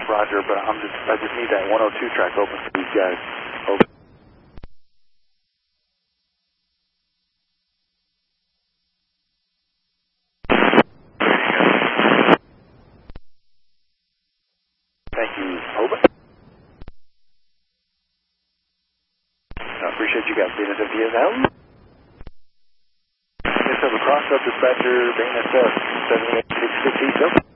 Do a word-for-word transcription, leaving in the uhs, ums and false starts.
Roger, but I'm just, I just need that one oh two track open for these guys. Over. Thank you. Over. I appreciate you guys being as empty as hell. Yes, have a cross up dispatcher, Dana seven eight six six eight.